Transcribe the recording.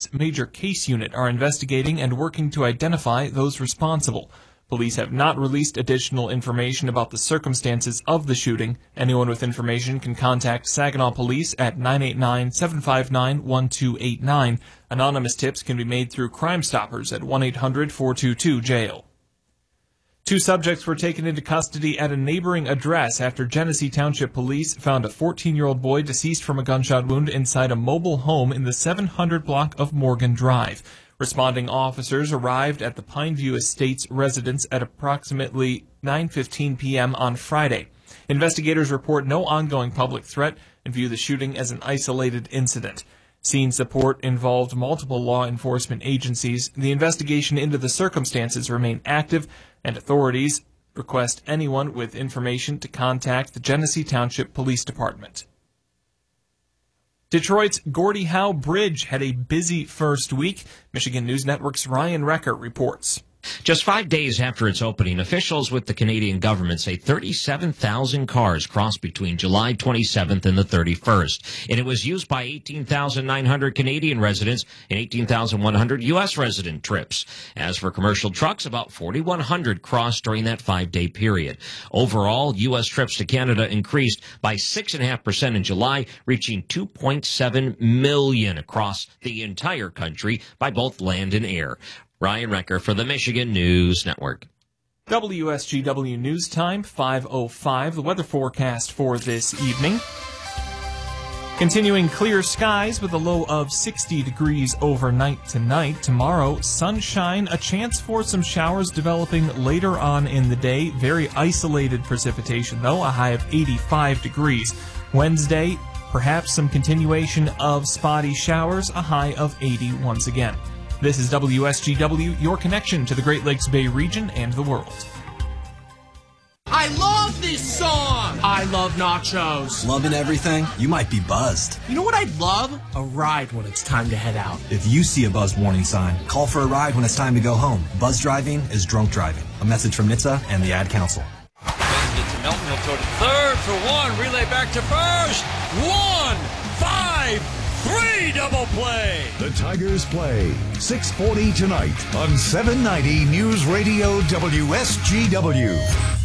Major Case Unit are investigating and working to identify those responsible. Police have not released additional information about the circumstances of the shooting. Anyone with information can contact Saginaw Police at 989-759-1289. Anonymous tips can be made through Crime Stoppers at 1-800-422-JAIL. 2 subjects were taken into custody at a neighboring address after Genesee Township Police found a 14-year-old boy deceased from a gunshot wound inside a mobile home in the 700 block of Morgan Drive. Responding officers arrived at the Pineview Estates residence at approximately 9:15 p.m. on Friday. Investigators report no ongoing public threat and view the shooting as an isolated incident. Scene support involved multiple law enforcement agencies. The investigation into the circumstances remain active, and authorities request anyone with information to contact the Genesee Township Police Department. Detroit's Gordie Howe Bridge had a busy first week. Michigan News Network's Ryan Recker reports. Just 5 days after its opening, officials with the Canadian government say 37,000 cars crossed between July 27th and the 31st. And it was used by 18,900 Canadian residents and 18,100 U.S. resident trips. As for commercial trucks, about 4,100 crossed during that 5-day period. Overall, U.S. trips to Canada increased by 6.5% in July, reaching 2.7 million across the entire country by both land and air. Ryan Recker for the Michigan News Network. WSGW News Time, 5:05. The weather forecast for this evening. Continuing clear skies with a low of 60 degrees overnight tonight. Tomorrow, sunshine, a chance for some showers developing later on in the day. Very isolated precipitation, though, a high of 85 degrees. Wednesday, perhaps some continuation of spotty showers, a high of 80 once again. This is WSGW, your connection to the Great Lakes Bay region and the world. I love this song! I love nachos. Loving everything? You might be buzzed. You know what I'd love? A ride when it's time to head out. If you see a buzzed warning sign, call for a ride when it's time to go home. Buzz driving is drunk driving. A message from NHTSA and the Ad Council. It's to Melton. He'll throw to third for 1. Relay back to first. 1, 5, 3 double play. The Tigers play 6:40 tonight on 790 News Radio WSGW.